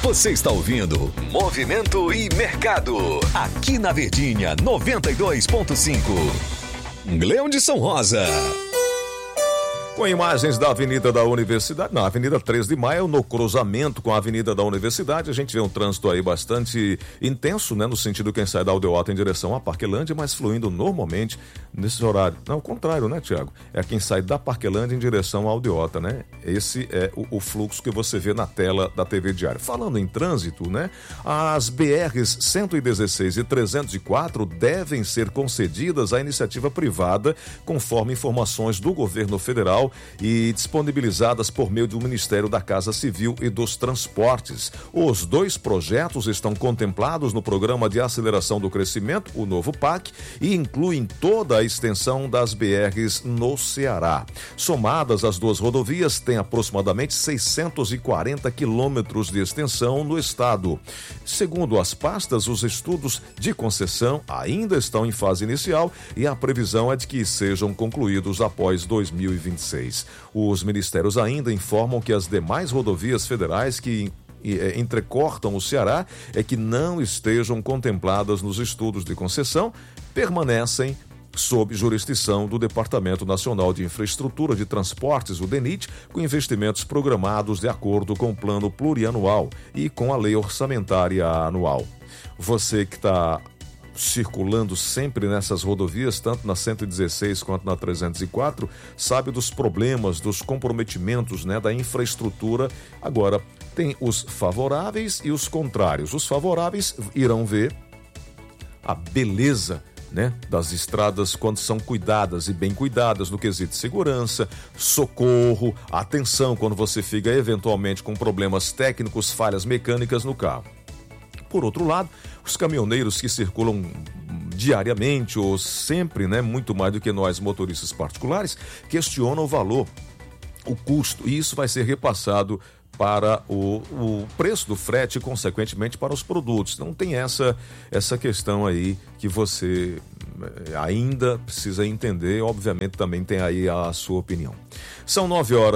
Você está ouvindo Movimento e Mercado, aqui na Verdinha 92.5. Gleudson Rosa. Com imagens da Avenida da Universidade, na Avenida 3 de Maio, no cruzamento com a Avenida da Universidade, a gente vê um trânsito aí bastante intenso, né? No sentido quem sai da Aldeota em direção à Parquelândia, mas fluindo normalmente nesse horário. Não, o contrário, né, Tiago? É quem sai da Parquelândia em direção à Aldeota, né? Esse é o fluxo que você vê na tela da TV Diário. Falando em trânsito, né? As BRs 116 e 304 devem ser concedidas à iniciativa privada, conforme informações do governo federal e disponibilizadas por meio do Ministério da Casa Civil e dos Transportes. Os dois projetos estão contemplados no Programa de Aceleração do Crescimento, o novo PAC, e incluem toda a extensão das BRs no Ceará. Somadas, as duas rodovias têm aproximadamente 640 quilômetros de extensão no estado. Segundo as pastas, os estudos de concessão ainda estão em fase inicial e a previsão é de que sejam concluídos após 2026. Os ministérios ainda informam que as demais rodovias federais que entrecortam o Ceará que não estejam contempladas nos estudos de concessão permanecem sob jurisdição do Departamento Nacional de Infraestrutura de Transportes, o DENIT, com investimentos programados de acordo com o plano plurianual e com a lei orçamentária anual. Você que está circulando sempre nessas rodovias, tanto na 116 quanto na 304, sabe dos problemas, dos comprometimentos, né, da infraestrutura. Agora, tem os favoráveis e os contrários. Os favoráveis irão ver a beleza, né, das estradas quando são cuidadas e bem cuidadas no quesito de segurança, socorro, atenção quando você fica eventualmente com problemas técnicos, falhas mecânicas no carro. Por outro lado, os caminhoneiros que circulam diariamente ou sempre, né, muito mais do que nós motoristas particulares, questionam o valor, o custo, e isso vai ser repassado para o preço do frete e, consequentemente, para os produtos. Não tem essa questão aí que você ainda precisa entender. Obviamente, também tem aí a sua opinião. São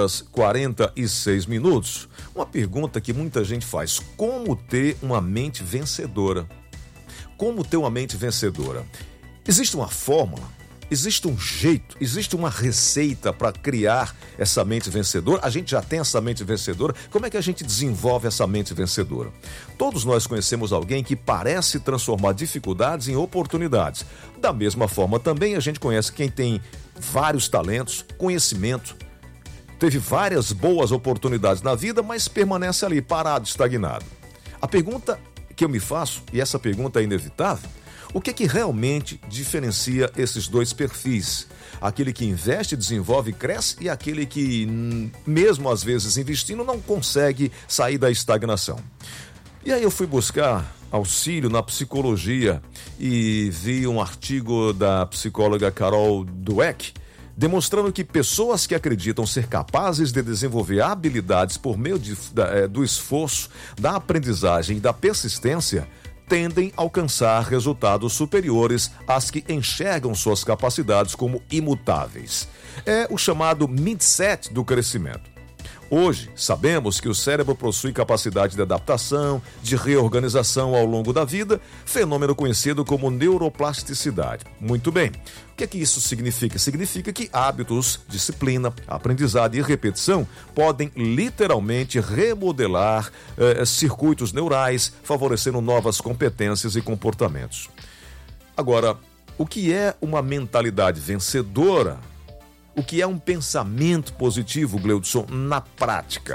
9h46. Uma pergunta que muita gente faz: como ter uma mente vencedora? Como ter uma mente vencedora? Existe uma fórmula? Existe um jeito, existe uma receita para criar essa mente vencedora? A gente já tem essa mente vencedora? Como é que a gente desenvolve essa mente vencedora? Todos nós conhecemos alguém que parece transformar dificuldades em oportunidades. Da mesma forma, também a gente conhece quem tem vários talentos, conhecimento, teve várias boas oportunidades na vida, mas permanece ali, parado, estagnado. A pergunta que eu me faço, e essa pergunta é inevitável: o que realmente diferencia esses dois perfis? Aquele que investe, desenvolve, cresce, e aquele que, mesmo às vezes investindo, não consegue sair da estagnação. E aí eu fui buscar auxílio na psicologia e vi um artigo da psicóloga Carol Dweck, demonstrando que pessoas que acreditam ser capazes de desenvolver habilidades por meio do esforço, da aprendizagem e da persistência tendem a alcançar resultados superiores às que enxergam suas capacidades como imutáveis. É o chamado mindset do crescimento. Hoje, sabemos que o cérebro possui capacidade de adaptação, de reorganização ao longo da vida, fenômeno conhecido como neuroplasticidade. Muito bem. O que isso significa? Significa que hábitos, disciplina, aprendizado e repetição podem literalmente remodelar circuitos neurais, favorecendo novas competências e comportamentos. Agora, o que é uma mentalidade vencedora? O que é um pensamento positivo, Gleudson, na prática?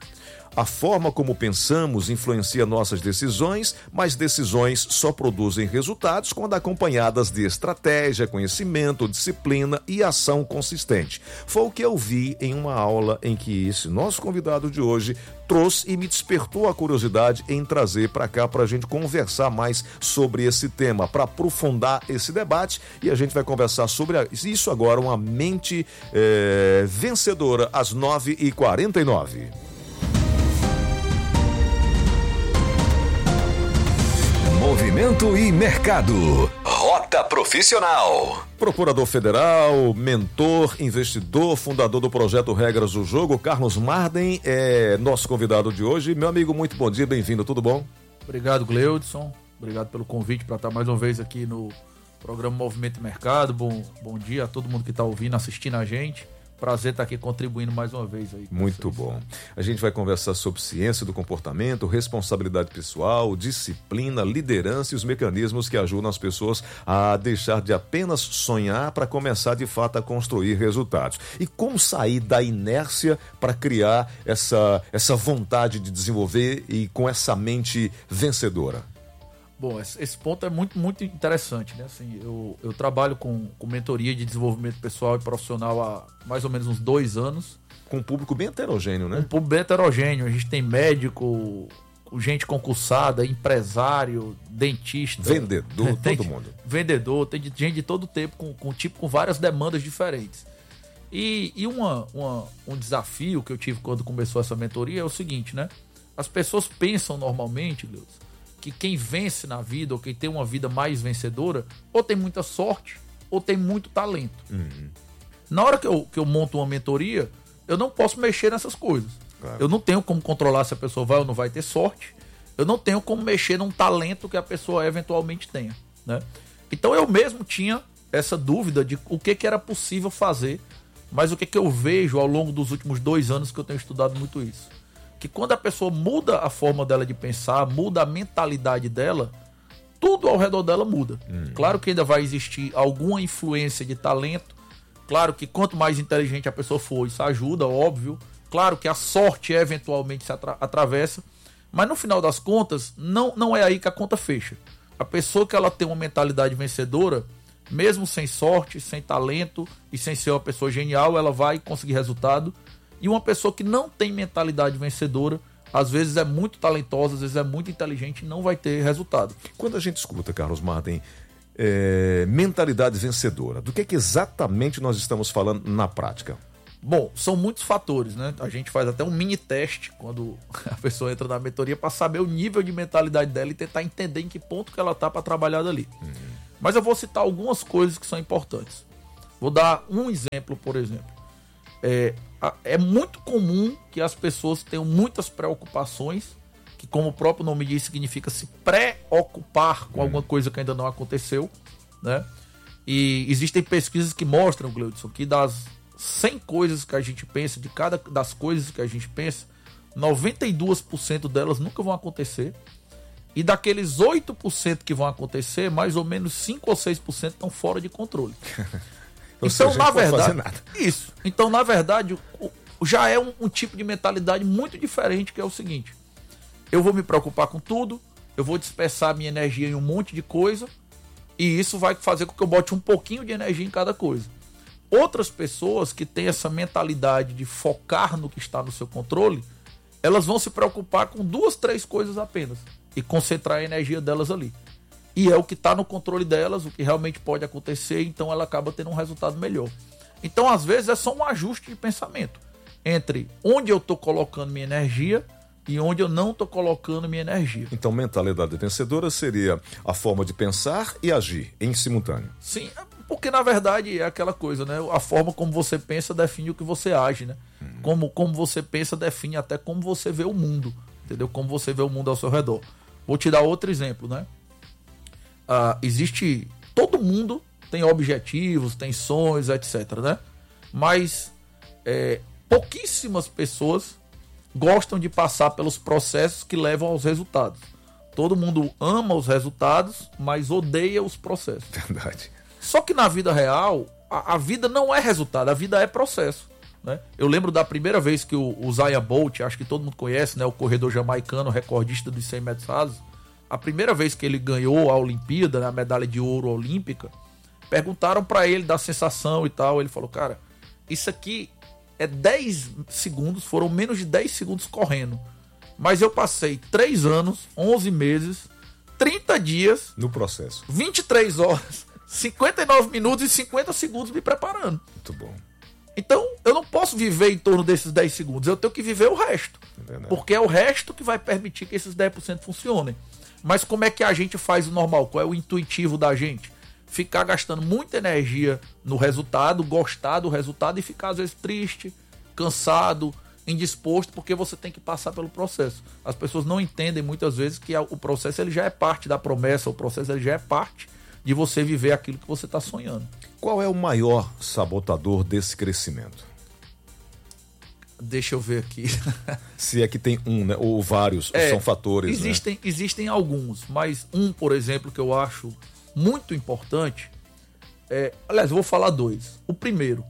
A forma como pensamos influencia nossas decisões, mas decisões só produzem resultados quando acompanhadas de estratégia, conhecimento, disciplina e ação consistente. Foi o que eu vi em uma aula em que esse nosso convidado de hoje trouxe e me despertou a curiosidade em trazer para cá para a gente conversar mais sobre esse tema, para aprofundar esse debate, e a gente vai conversar sobre isso agora, uma mente vencedora, às 9h49. Movimento e Mercado. Rota Rota Profissional. Procurador federal, mentor, investidor, fundador do projeto Regras do Jogo, Carlos Marden é nosso convidado de hoje. Meu amigo, muito bom dia, bem-vindo, tudo bom? Obrigado, Gleudson. Obrigado pelo convite para estar mais uma vez aqui no programa Movimento e Mercado. Bom dia a todo mundo que está ouvindo, assistindo a gente. Prazer estar aqui contribuindo mais uma vez aí. Muito bom. A gente vai conversar sobre ciência do comportamento, responsabilidade pessoal, disciplina, liderança e os mecanismos que ajudam as pessoas a deixar de apenas sonhar para começar de fato a construir resultados. E como sair da inércia para criar essa vontade de desenvolver e com essa mente vencedora? Bom, esse ponto é muito interessante, né? Assim, eu trabalho com mentoria de desenvolvimento pessoal e profissional há mais ou menos uns 2 anos. Com um público bem heterogêneo, né? Um público bem heterogêneo. A gente tem médico, gente concursada, empresário, dentista. Vendedor, todo mundo. Vendedor, tem gente de todo tipo, com várias demandas diferentes. E um desafio que eu tive quando começou essa mentoria é o seguinte, né? As pessoas pensam normalmente, Deus, que quem vence na vida, ou quem tem uma vida mais vencedora, ou tem muita sorte, ou tem muito talento. Uhum. Na hora que eu monto uma mentoria, eu não posso mexer nessas coisas. Claro. Eu não tenho como controlar se a pessoa vai ou não vai ter sorte. Eu não tenho como mexer num talento que a pessoa eventualmente tenha, né? Então eu mesmo tinha essa dúvida de o que era possível fazer, mas o que eu vejo ao longo dos últimos 2 anos que eu tenho estudado muito isso. Que quando a pessoa muda a forma dela de pensar, muda a mentalidade dela, tudo ao redor dela muda. Claro que ainda vai existir alguma influência de talento. Claro que quanto mais inteligente a pessoa for, isso ajuda, óbvio. Claro que a sorte eventualmente se atravessa. Mas no final das contas, não é aí que a conta fecha. A pessoa que ela tem uma mentalidade vencedora, mesmo sem sorte, sem talento e sem ser uma pessoa genial, ela vai conseguir resultado. E uma pessoa que não tem mentalidade vencedora, às vezes é muito talentosa, às vezes é muito inteligente e não vai ter resultado. Quando a gente escuta, Carlos Marden, mentalidade vencedora, do que exatamente nós estamos falando na prática? Bom, são muitos fatores, né? A gente faz até um mini teste quando a pessoa entra na mentoria para saber o nível de mentalidade dela e tentar entender em que ponto que ela está para trabalhar dali. Mas eu vou citar algumas coisas que são importantes. Vou dar um exemplo, por exemplo. É muito comum que as pessoas tenham muitas preocupações, que como o próprio nome diz, significa se preocupar com alguma coisa que ainda não aconteceu, né? E existem pesquisas que mostram, Gleudson, que das 100 coisas que a gente pensa, de cada das coisas que a gente pensa, 92% delas nunca vão acontecer. E daqueles 8% que vão acontecer, mais ou menos 5 ou 6% estão fora de controle. Então, na verdade, isso. Então, na verdade, já é um tipo de mentalidade muito diferente, que é o seguinte: eu vou me preocupar com tudo, eu vou dispersar minha energia em um monte de coisa, e isso vai fazer com que eu bote um pouquinho de energia em cada coisa. Outras pessoas que têm essa mentalidade de focar no que está no seu controle, elas vão se preocupar com 2, 3 coisas apenas e concentrar a energia delas ali. E é o que está no controle delas, o que realmente pode acontecer, então ela acaba tendo um resultado melhor. Então, às vezes, é só um ajuste de pensamento entre onde eu estou colocando minha energia e onde eu não estou colocando minha energia. Então, mentalidade vencedora seria a forma de pensar e agir em simultâneo. Sim, porque na verdade é aquela coisa, né? A forma como você pensa define o que você age, né? Como você pensa define até como você vê o mundo, entendeu? Como você vê o mundo ao seu redor. Vou te dar outro exemplo, né? Todo mundo tem objetivos, tem sonhos, etc, né? Mas pouquíssimas pessoas gostam de passar pelos processos que levam aos resultados. Todo mundo ama os resultados, mas odeia os processos. Verdade. Só que na vida real, a vida não é resultado, a vida é processo, né? Eu lembro da primeira vez que o Usain Bolt, acho que todo mundo conhece, né? O corredor jamaicano, recordista dos 100 metros rasos. A primeira vez que ele ganhou a Olimpíada, né, a medalha de ouro olímpica, perguntaram pra ele da sensação e tal. Ele falou: cara, isso aqui é 10 segundos, foram menos de 10 segundos correndo. Mas eu passei 3 anos, 11 meses, 30 dias... no processo. 23 horas, 59 minutos e 50 segundos me preparando. Muito bom. Então, eu não posso viver em torno desses 10 segundos. Eu tenho que viver o resto. Porque é o resto que vai permitir que esses 10% funcionem. Mas como é que a gente faz o normal? Qual é o intuitivo da gente? ficar gastando muita energia no resultado, gostar do resultado e ficar às vezes triste, cansado, indisposto, porque você tem que passar pelo processo. As pessoas não entendem muitas vezes que o processo ele já é parte da promessa, o processo ele já é parte de você viver aquilo que você está sonhando. Qual é o maior sabotador desse crescimento? Deixa eu ver aqui. Se é que tem um, né? Ou vários, são fatores. Existem alguns, mas um, por exemplo, que eu acho muito importante, aliás, eu vou falar dois. O primeiro,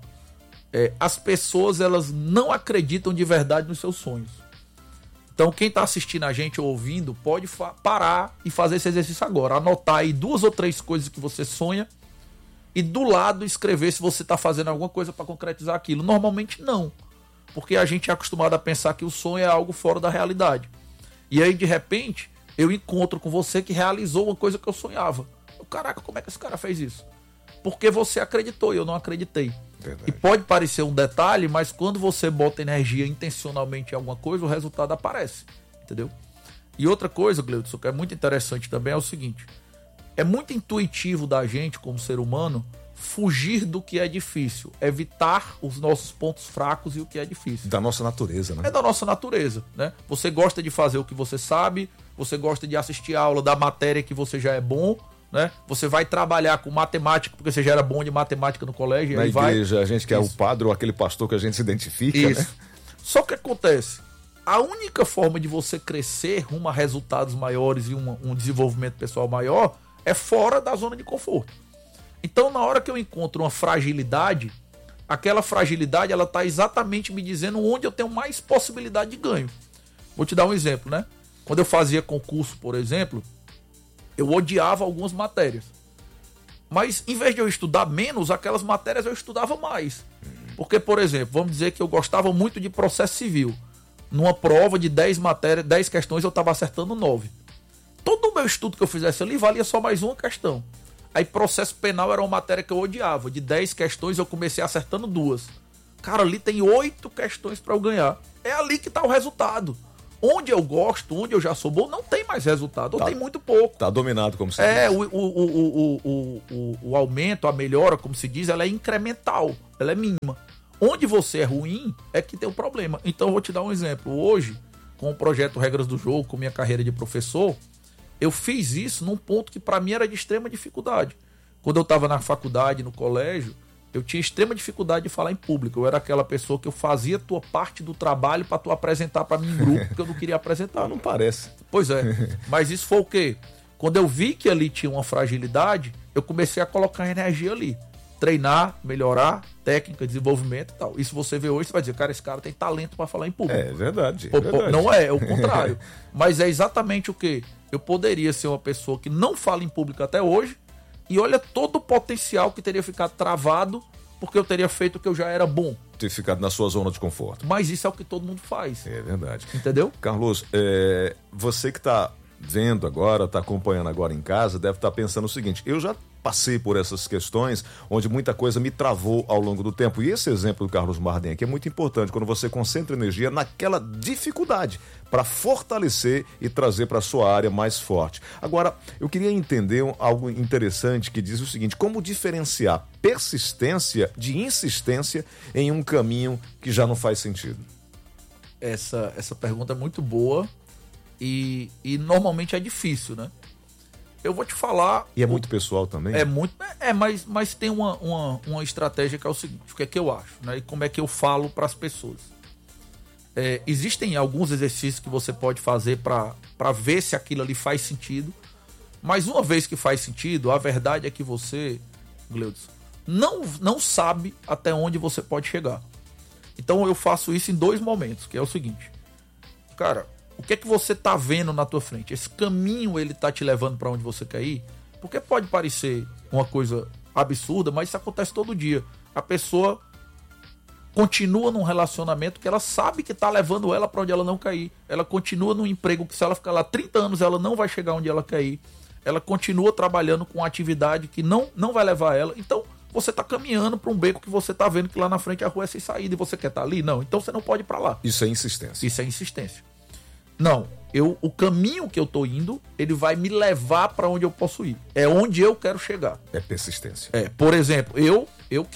as pessoas elas não acreditam de verdade nos seus sonhos. Então, quem está assistindo a gente ou ouvindo, pode parar e fazer esse exercício agora. Anotar aí 2 ou 3 coisas que você sonha e do lado escrever se você está fazendo alguma coisa para concretizar aquilo. Normalmente não, porque a gente é acostumado a pensar que o sonho é algo fora da realidade. E aí, de repente, eu encontro com você que realizou uma coisa que eu sonhava. Caraca, como é que esse cara fez isso? Porque você acreditou e eu não acreditei. Verdade. E pode parecer um detalhe, mas quando você bota energia intencionalmente em alguma coisa, o resultado aparece. Entendeu? E outra coisa, Gleudson, que é muito interessante também é o seguinte. É muito intuitivo da gente, como ser humano, fugir do que é difícil. Evitar os nossos pontos fracos e o que é difícil. Da nossa natureza, né? É da nossa natureza, né? Você gosta de fazer o que você sabe, você gosta de assistir a aula da matéria que você já é bom, né? Você vai trabalhar com matemática porque você já era bom de matemática no colégio. Na igreja, a gente quer o padre ou aquele pastor que a gente se identifica. Isso. Né? Só que acontece, a única forma de você crescer rumo a resultados maiores e um desenvolvimento pessoal maior é fora da zona de conforto. Então, na hora que eu encontro uma fragilidade, aquela fragilidade ela está exatamente me dizendo onde eu tenho mais possibilidade de ganho. Vou te dar um exemplo, né? Quando eu fazia concurso, por exemplo, eu odiava algumas matérias. Mas, em vez de eu estudar menos, aquelas matérias eu estudava mais. Porque, por exemplo, vamos dizer que eu gostava muito de processo civil. Numa prova de 10 matérias, 10 questões, eu estava acertando 9. Todo o meu estudo que eu fizesse ali valia só mais uma questão. Aí, processo penal era uma matéria que eu odiava. De 10 questões, eu comecei acertando 2. Cara, ali tem 8 questões para eu ganhar. É ali que está o resultado. Onde eu gosto, onde eu já sou bom, não tem mais resultado, ou tem muito pouco. Tá dominado, como se diz. O aumento, a melhora, como se diz, ela é incremental, ela é mínima. Onde você é ruim, é que tem um problema. Então eu vou te dar um exemplo. Hoje, com o projeto Regras do Jogo, com minha carreira de professor, eu fiz isso num ponto que para mim era de extrema dificuldade. Quando eu estava na faculdade, no colégio, eu tinha extrema dificuldade de falar em público. Eu era aquela pessoa que eu fazia tua parte do trabalho para tu apresentar para mim em grupo, porque eu não queria apresentar. Não parece. Pois é. Mas isso foi o quê? Quando eu vi que ali tinha uma fragilidade, eu comecei a colocar energia ali. Treinar, melhorar, técnica, desenvolvimento e tal. Isso você vê hoje, você vai dizer, cara, esse cara tem talento para falar em público. É verdade. Não é o contrário. Mas é exatamente o quê? Eu poderia ser uma pessoa que não fala em público até hoje, e olha todo o potencial que teria ficado travado porque eu teria feito o que eu já era bom. Ter ficado na sua zona de conforto. Mas isso é o que todo mundo faz. É verdade. Entendeu? Carlos, você que está vendo agora, está acompanhando agora em casa, deve estar pensando o seguinte, eu já passei por essas questões onde muita coisa me travou ao longo do tempo. E esse exemplo do Carlos Marden aqui é muito importante, quando você concentra energia naquela dificuldade para fortalecer e trazer para a sua área mais forte. Agora, eu queria entender algo interessante que diz o seguinte, como diferenciar persistência de insistência em um caminho que já não faz sentido? Essa pergunta é muito boa e normalmente é difícil, né? Eu vou te falar... E é muito pessoal também? É muito... mas tem uma estratégia que é o seguinte, o que é que eu acho, né? E como é que eu falo para as pessoas. Existem alguns exercícios que você pode fazer para ver se aquilo ali faz sentido, mas uma vez que faz sentido, a verdade é que você, Gleudson, não sabe até onde você pode chegar. Então eu faço isso em 2 momentos, que é o seguinte. Cara... O que é que você tá vendo na tua frente? Esse caminho, ele tá te levando para onde você quer ir? Porque pode parecer uma coisa absurda, mas isso acontece todo dia. A pessoa continua num relacionamento que ela sabe que tá levando ela para onde ela não quer ir. Ela continua num emprego que se ela ficar lá 30 anos, ela não vai chegar onde ela quer ir. Ela continua trabalhando com uma atividade que não vai levar ela. Então, você tá caminhando para um beco que você tá vendo que lá na frente a rua é sem saída e você quer estar ali? Não, então você não pode ir para lá. Isso é insistência. Isso é insistência. Não, o caminho que eu tô indo, ele vai me levar para onde eu posso ir. É onde eu quero chegar. É persistência. Por exemplo, eu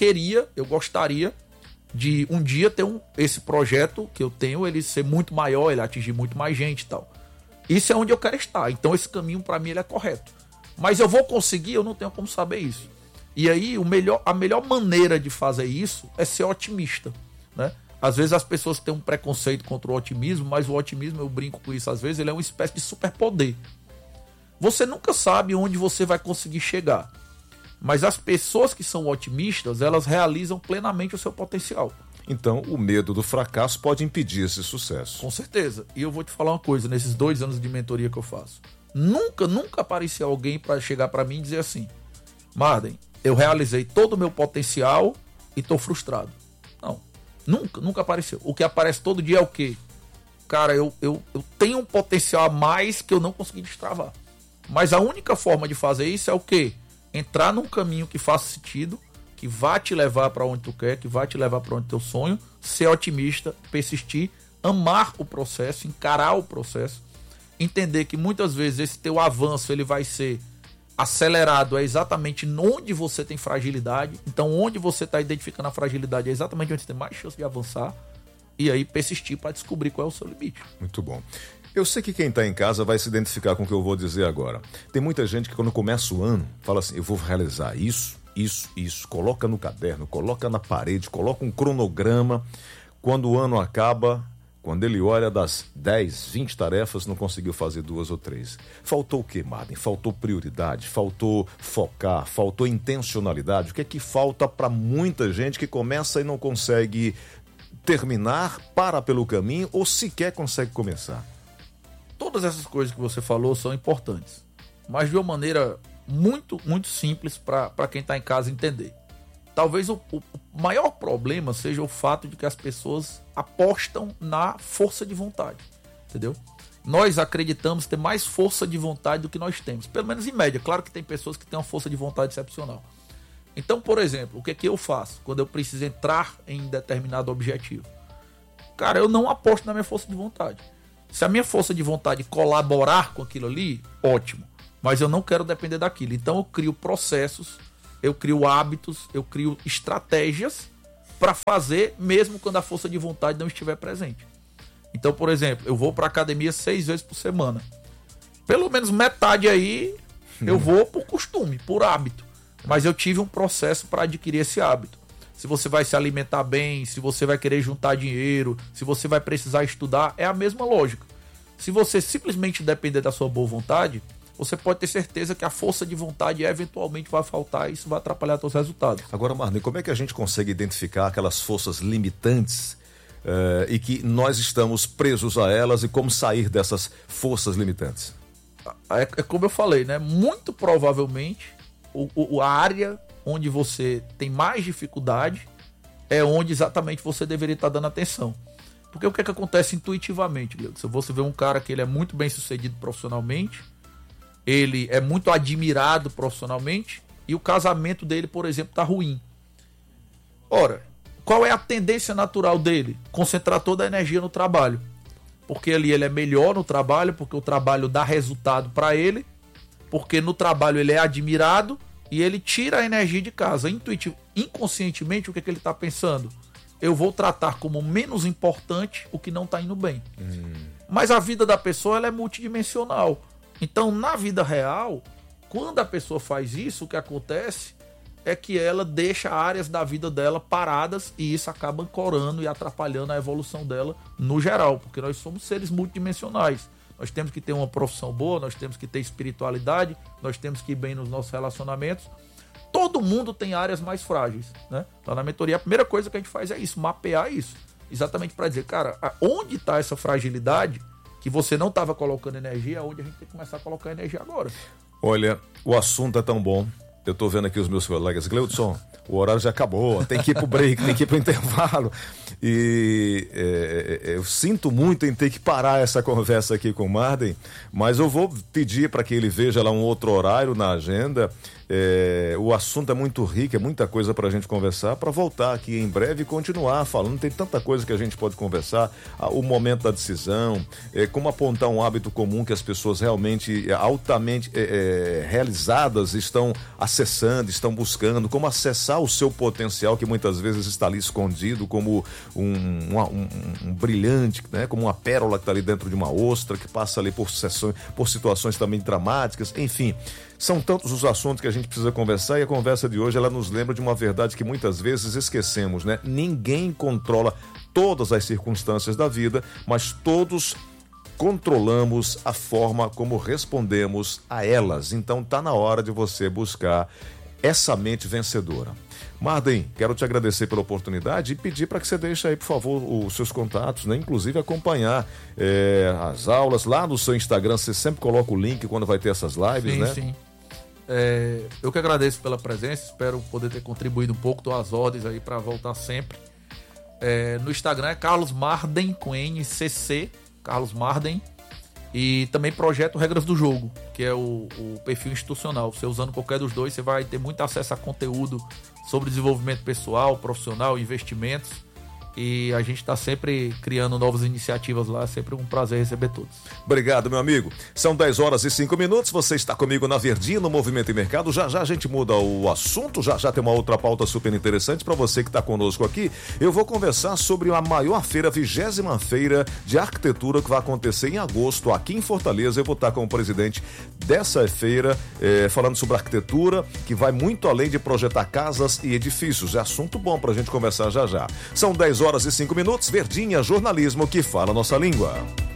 gostaria de um dia ter esse projeto que eu tenho, ele ser muito maior, ele atingir muito mais gente e tal. Isso é onde eu quero estar. Então esse caminho para mim ele é correto. Mas eu vou conseguir? Eu não tenho como saber isso. E aí a melhor maneira de fazer isso é ser otimista, né? Às vezes as pessoas têm um preconceito contra o otimismo, mas o otimismo, eu brinco com isso às vezes, ele é uma espécie de superpoder. Você nunca sabe onde você vai conseguir chegar. Mas as pessoas que são otimistas, elas realizam plenamente o seu potencial. Então, o medo do fracasso pode impedir esse sucesso. Com certeza. E eu vou te falar uma coisa, nesses 2 anos de mentoria que eu faço. Nunca apareceu alguém para chegar para mim e dizer assim: Marden, eu realizei todo o meu potencial e tô frustrado. Não. Nunca apareceu. O que aparece todo dia é o quê? Cara, eu tenho um potencial a mais que eu não consegui destravar. Mas a única forma de fazer isso é o quê? Entrar num caminho que faça sentido, que vá te levar para onde tu quer, que vá te levar para onde teu sonho, ser otimista, persistir, amar o processo, encarar o processo, entender que muitas vezes esse teu avanço ele vai ser acelerado é exatamente onde você tem fragilidade. Então, onde você está identificando a fragilidade é exatamente onde você tem mais chance de avançar. E aí, persistir para descobrir qual é o seu limite. Muito bom. Eu sei que quem está em casa vai se identificar com o que eu vou dizer agora. Tem muita gente que quando começa o ano, fala assim: eu vou realizar isso. Coloca no caderno, coloca na parede, coloca um cronograma. Quando o ano acaba... Quando ele olha das 10, 20 tarefas, não conseguiu fazer 2 ou 3. Faltou o quê, Marden? Faltou prioridade, faltou focar, faltou intencionalidade. O que é que falta para muita gente que começa e não consegue terminar, para pelo caminho ou sequer consegue começar? Todas essas coisas que você falou são importantes, mas de uma maneira muito, muito simples para quem está em casa entender. Talvez o maior problema seja o fato de que as pessoas apostam na força de vontade, entendeu? Nós acreditamos ter mais força de vontade do que nós temos, pelo menos em média. Claro que tem pessoas que têm uma força de vontade excepcional. Então, por exemplo, o que é que eu faço quando eu preciso entrar em determinado objetivo? Cara, eu não aposto na minha força de vontade. Se a minha força de vontade colaborar com aquilo ali, ótimo. Mas eu não quero depender daquilo. Então eu crio processos, eu crio hábitos, eu crio estratégias para fazer mesmo quando a força de vontade não estiver presente. Então, por exemplo, eu vou para academia 6 vezes por semana. Pelo menos metade aí eu vou por costume, por hábito. Mas eu tive um processo para adquirir esse hábito. Se você vai se alimentar bem, se você vai querer juntar dinheiro, se você vai precisar estudar, é a mesma lógica. Se você simplesmente depender da sua boa vontade, você pode ter certeza que a força de vontade eventualmente vai faltar e isso vai atrapalhar seus resultados. Agora, Marden, como é que a gente consegue identificar aquelas forças limitantes e que nós estamos presos a elas e como sair dessas forças limitantes? É como eu falei, né? Muito provavelmente a área onde você tem mais dificuldade é onde exatamente você deveria estar dando atenção. Porque o que é que acontece intuitivamente, Guilherme? Se você vê um cara que ele é muito bem sucedido profissionalmente, ele é muito admirado profissionalmente e o casamento dele, por exemplo, está ruim. Ora, qual é a tendência natural dele? Concentrar toda a energia no trabalho. Porque ali ele é melhor no trabalho, porque o trabalho dá resultado para ele, porque no trabalho ele é admirado e ele tira a energia de casa. Inconscientemente, o que é que ele está pensando? Eu vou tratar como menos importante o que não está indo bem. Mas a vida da pessoa ela é multidimensional. Então, na vida real, quando a pessoa faz isso, o que acontece é que ela deixa áreas da vida dela paradas e isso acaba ancorando e atrapalhando a evolução dela no geral, porque nós somos seres multidimensionais. Nós temos que ter uma profissão boa, nós temos que ter espiritualidade, nós temos que ir bem nos nossos relacionamentos. Todo mundo tem áreas mais frágeis, né? Então, na mentoria, a primeira coisa que a gente faz é isso, mapear isso. Exatamente para dizer, cara, onde está essa fragilidade que você não estava colocando energia, é onde a gente tem que começar a colocar energia agora. Olha, o assunto é tão bom. Eu tô vendo aqui os meus colegas. Gleudson, o horário já acabou, tem que ir pro break, tem que ir pro intervalo. E eu sinto muito em ter que parar essa conversa aqui com o Marden, mas eu vou pedir para que ele veja lá um outro horário na agenda O assunto é muito rico, é muita coisa para a gente conversar, para voltar aqui em breve e continuar falando. Tem tanta coisa que a gente pode conversar, o momento da decisão, como apontar um hábito comum que as pessoas realmente altamente realizadas estão acessando, estão buscando, como acessar o seu potencial que muitas vezes está ali escondido como um brilhante, né? Como uma pérola que está ali dentro de uma ostra, que passa ali por situações também dramáticas, enfim. São tantos os assuntos que a gente precisa conversar, e a conversa de hoje ela nos lembra de uma verdade que muitas vezes esquecemos, né? Ninguém controla todas as circunstâncias da vida, mas todos controlamos a forma como respondemos a elas. Então tá na hora de você buscar essa mente vencedora. Marden, quero te agradecer pela oportunidade e pedir para que você deixe aí, por favor, os seus contatos, né? Inclusive acompanhar as aulas lá no seu Instagram. Você sempre coloca o link quando vai ter essas lives, sim, né? Sim. Eu que agradeço pela presença, espero poder ter contribuído um pouco, dou as ordens aí para voltar sempre. No Instagram é Carlos Marden, com NCC, Carlos Marden, e também Projeto Regras do Jogo, que é o perfil institucional. Você usando qualquer dos dois, você vai ter muito acesso a conteúdo sobre desenvolvimento pessoal, profissional, investimentos. E a gente está sempre criando novas iniciativas lá, é sempre um prazer receber todos. Obrigado, meu amigo. São 10h05, você está comigo na Verdinha, no Movimento e Mercado. Já a gente muda o assunto, já tem uma outra pauta super interessante para você que está conosco aqui. Eu vou conversar sobre a maior feira, 20ª feira de arquitetura que vai acontecer em agosto aqui em Fortaleza. Eu vou estar com o presidente dessa feira, falando sobre arquitetura, que vai muito além de projetar casas e edifícios. É assunto bom para a gente conversar já. São 10h05, Verdinha, jornalismo que fala nossa língua.